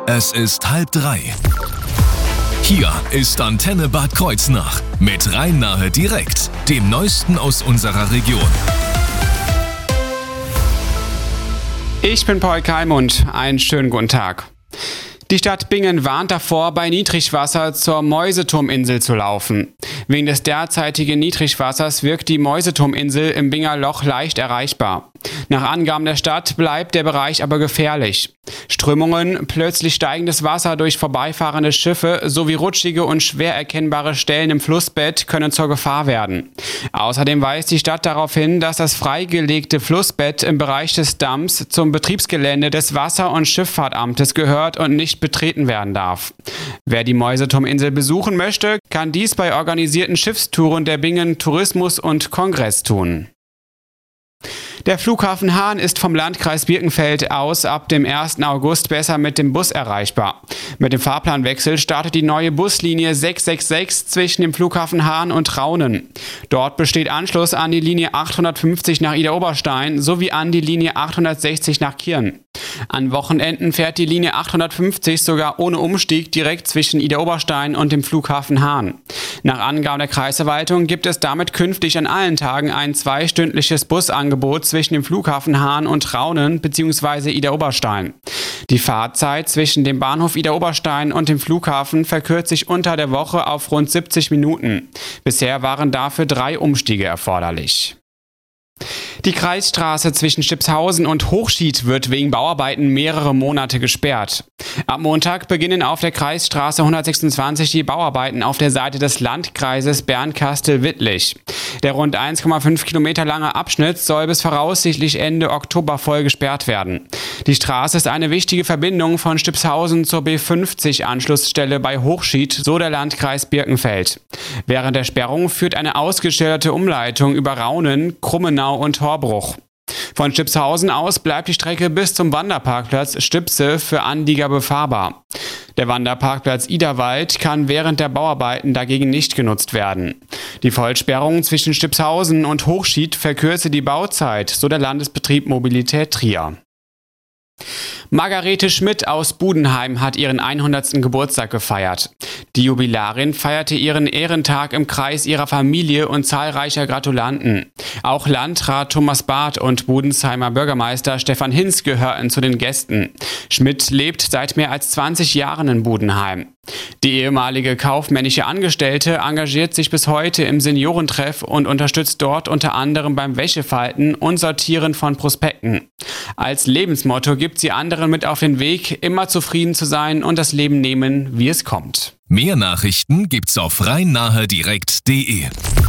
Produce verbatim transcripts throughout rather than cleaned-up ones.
Es ist halb drei. Hier ist Antenne Bad Kreuznach mit Rhein-Nahe direkt, dem Neuesten aus unserer Region. Ich bin Paul Kalmund, einen schönen guten Tag. Die Stadt Bingen warnt davor, bei Niedrigwasser zur Mäuseturminsel zu laufen. Wegen des derzeitigen Niedrigwassers wirkt die Mäuseturminsel im Binger Loch leicht erreichbar. Nach Angaben der Stadt bleibt der Bereich aber gefährlich. Strömungen, plötzlich steigendes Wasser durch vorbeifahrende Schiffe sowie rutschige und schwer erkennbare Stellen im Flussbett können zur Gefahr werden. Außerdem weist die Stadt darauf hin, dass das freigelegte Flussbett im Bereich des Damms zum Betriebsgelände des Wasser- und Schifffahrtamtes gehört und nicht betreten werden darf. Wer die Mäuseturminsel besuchen möchte, kann dies bei organisierten Schiffstouren der Bingen Tourismus und Kongress tun. Der Flughafen Hahn ist vom Landkreis Birkenfeld aus ab dem ersten August besser mit dem Bus erreichbar. Mit dem Fahrplanwechsel startet die neue Buslinie sechs sechs sechs zwischen dem Flughafen Hahn und Raunen. Dort besteht Anschluss an die Linie achthundertfünfzig nach Idar-Oberstein sowie an die Linie achthundertsechzig nach Kirn. An Wochenenden fährt die Linie achthundertfünfzig sogar ohne Umstieg direkt zwischen Idar-Oberstein und dem Flughafen Hahn. Nach Angaben der Kreisverwaltung gibt es damit künftig an allen Tagen ein zweistündliches Busangebot zwischen dem Flughafen Hahn und Raunen bzw. Idar-Oberstein. Die Fahrzeit zwischen dem Bahnhof Idar-Oberstein und dem Flughafen verkürzt sich unter der Woche auf rund siebzig Minuten. Bisher waren dafür drei Umstiege erforderlich. Die Kreisstraße zwischen Stipshausen und Hochschied wird wegen Bauarbeiten mehrere Monate gesperrt. Ab Montag beginnen auf der Kreisstraße hundertsechsundzwanzig die Bauarbeiten auf der Seite des Landkreises Bernkastel-Wittlich. Der rund eins Komma fünf Kilometer lange Abschnitt soll bis voraussichtlich Ende Oktober voll gesperrt werden. Die Straße ist eine wichtige Verbindung von Stipshausen zur B fünfzig Anschlussstelle bei Hochschied, so der Landkreis Birkenfeld. Während der Sperrung führt eine ausgeschilderte Umleitung über Raunen, Krummenau und Horbruch. Von Stipshausen aus bleibt die Strecke bis zum Wanderparkplatz Stipse für Anlieger befahrbar. Der Wanderparkplatz Iderwald kann während der Bauarbeiten dagegen nicht genutzt werden. Die Vollsperrung zwischen Stipshausen und Hochschied verkürze die Bauzeit, so der Landesbetrieb Mobilität Trier. Margarete Schmidt aus Budenheim hat ihren hundertsten Geburtstag gefeiert. Die Jubilarin feierte ihren Ehrentag im Kreis ihrer Familie und zahlreicher Gratulanten. Auch Landrat Thomas Barth und Budensheimer Bürgermeister Stefan Hinz gehörten zu den Gästen. Schmidt lebt seit mehr als zwanzig Jahren in Budenheim. Die ehemalige kaufmännische Angestellte engagiert sich bis heute im Seniorentreff und unterstützt dort unter anderem beim Wäschefalten und Sortieren von Prospekten. Als Lebensmotto gibt sie anderen mit auf den Weg, immer zufrieden zu sein und das Leben nehmen, wie es kommt. Mehr Nachrichten gibt's auf rhein-nahe direkt punkt de.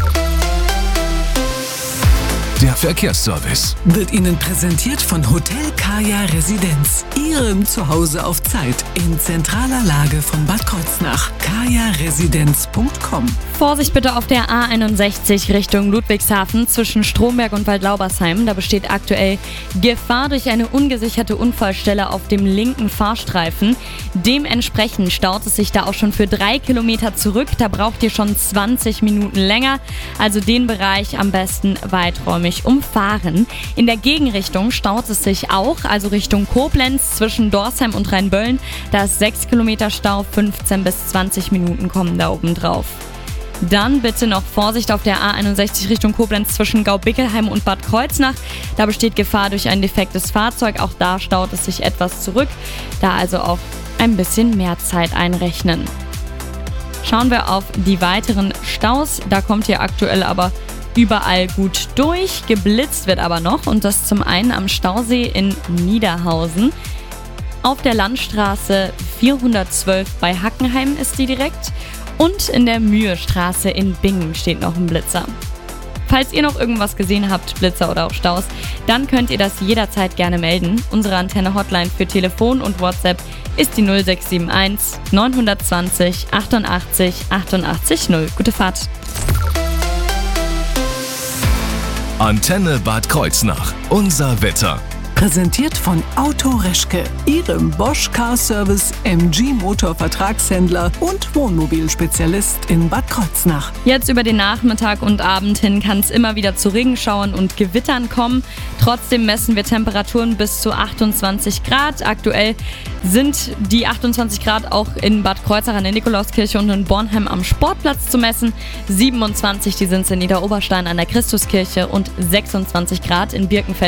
Der Verkehrsservice wird Ihnen präsentiert von Hotel Kaya Residenz. Ihrem Zuhause auf Zeit in zentraler Lage von Bad Kreuznach. kaya residenz punkt com. Vorsicht bitte auf der A einundsechzig Richtung Ludwigshafen zwischen Stromberg und Waldlaubersheim. Da besteht aktuell Gefahr durch eine ungesicherte Unfallstelle auf dem linken Fahrstreifen. Dementsprechend staut es sich da auch schon für drei Kilometer zurück. Da braucht ihr schon zwanzig Minuten länger. Also den Bereich am besten weiträumig umfahren. In der Gegenrichtung staut es sich auch, also Richtung Koblenz zwischen Dorsheim und Rheinböllen. Da ist sechs Kilometer Stau, fünfzehn bis zwanzig Minuten kommen da oben drauf. Dann bitte noch Vorsicht auf der A einundsechzig Richtung Koblenz zwischen Gaubickelheim und Bad Kreuznach. Da besteht Gefahr durch ein defektes Fahrzeug. Auch da staut es sich etwas zurück. Da also auch ein bisschen mehr Zeit einrechnen. Schauen wir auf die weiteren Staus. Da kommt ihr aktuell aber überall gut durch. Geblitzt wird aber noch, und das zum einen am Stausee in Niederhausen. Auf der Landstraße vierhundertzwölf bei Hackenheim ist die direkt. Und in der Mühestraße in Bingen steht noch ein Blitzer. Falls ihr noch irgendwas gesehen habt, Blitzer oder auch Staus, dann könnt ihr das jederzeit gerne melden. Unsere Antenne-Hotline für Telefon und WhatsApp ist die null sechs sieben eins neun zwei null achtundachtzig achtundachtzig null. Gute Fahrt! Antenne Bad Kreuznach. Unser Wetter. Präsentiert von Auto Reschke, Ihrem Bosch Car Service M G Motor Vertragshändler und Wohnmobilspezialist in Bad Kreuznach. Jetzt über den Nachmittag und Abend hin kann es immer wieder zu Regenschauern und Gewittern kommen. Trotzdem messen wir Temperaturen bis zu achtundzwanzig Grad. Aktuell sind die achtundzwanzig Grad auch in Bad Kreuznach an der Nikolauskirche und in Bornheim am Sportplatz zu messen. siebenundzwanzig, die sind es in Niederoberstein an der Christuskirche und sechsundzwanzig Grad in Birkenfeld